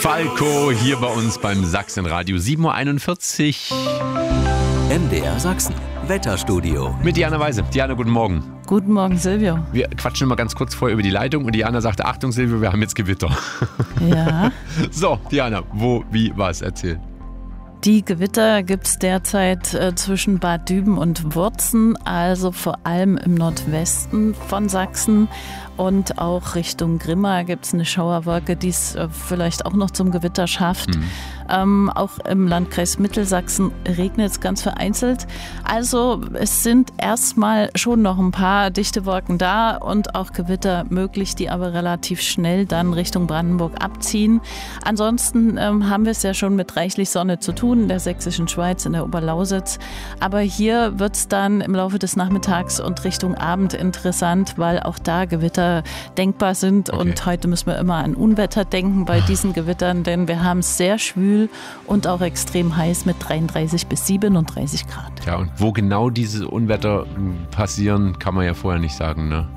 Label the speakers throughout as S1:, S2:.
S1: Falco hier bei uns beim Sachsenradio 7.41 Uhr.
S2: MDR Sachsen, Wetterstudio.
S1: Mit Diana Weise. Diana, guten Morgen.
S3: Guten Morgen, Silvio.
S1: Wir quatschen immer ganz kurz vorher über die Leitung und Diana sagte, Achtung Silvio, wir haben jetzt Gewitter.
S3: Ja.
S1: So, Diana, wo, wie, was? Erzähl.
S3: Die Gewitter gibt es derzeit zwischen Bad Düben und Wurzen, also vor allem im Nordwesten von Sachsen. Und auch Richtung Grimma gibt es eine Schauerwolke, die es vielleicht auch noch zum Gewitter schafft. Auch im Landkreis Mittelsachsen regnet es ganz vereinzelt. Also es sind erstmal schon noch ein paar dichte Wolken da und auch Gewitter möglich, die aber relativ schnell dann Richtung Brandenburg abziehen. Ansonsten haben wir es ja schon mit reichlich Sonne zu tun in der sächsischen Schweiz, in der Oberlausitz. Aber hier wird es dann im Laufe des Nachmittags und Richtung Abend interessant, weil auch da Gewitter denkbar sind. Okay. Und heute müssen wir immer an Unwetter denken bei diesen Gewittern, denn wir haben es sehr schwül und auch extrem heiß mit 33 bis 37 Grad.
S1: Ja, und wo genau diese Unwetter passieren, kann man ja vorher nicht sagen, ne?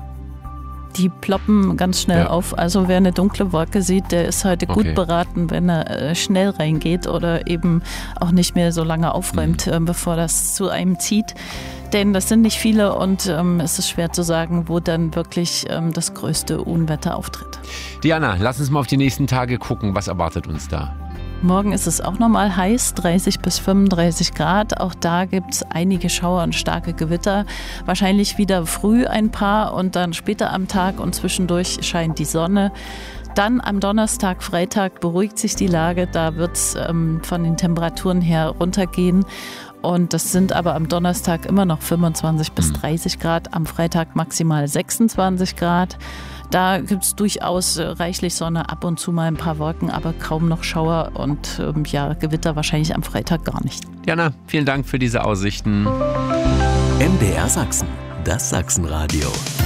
S3: Die ploppen ganz schnell auf. Also wer eine dunkle Wolke sieht, der ist heute gut beraten, wenn er schnell reingeht oder eben auch nicht mehr so lange aufräumt, bevor das zu einem zieht. Denn das sind nicht viele und es ist schwer zu sagen, wo dann wirklich das größte Unwetter auftritt.
S1: Diana, lass uns mal auf die nächsten Tage gucken. Was erwartet uns da?
S3: Morgen ist es auch nochmal heiß, 30 bis 35 Grad. Auch da gibt es einige Schauer und starke Gewitter. Wahrscheinlich wieder früh ein paar und dann später am Tag und zwischendurch scheint die Sonne. Dann am Donnerstag, Freitag beruhigt sich die Lage. Da wird es von den Temperaturen her runtergehen. Und das sind aber am Donnerstag immer noch 25 bis 30 Grad, am Freitag maximal 26 Grad. Da gibt es durchaus reichlich Sonne, ab und zu mal ein paar Wolken, aber kaum noch Schauer und Gewitter wahrscheinlich am Freitag gar nicht.
S1: Jana, vielen Dank für diese Aussichten.
S2: MDR Sachsen, das Sachsenradio.